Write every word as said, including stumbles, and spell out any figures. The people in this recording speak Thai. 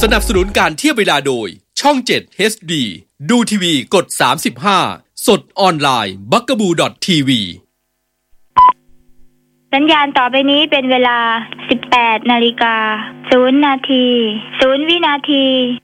สนับสนุนการเทียบเวลาโดยช่องเจ็ด เอช ดี ดูทีวีกดสามสิบห้าสดออนไลน์ บักกะบู ดอท ที วีสัญญาณต่อไปนี้เป็นเวลา สิบแปดนาฬิกาศูนย์นาทีศูนย์วินาที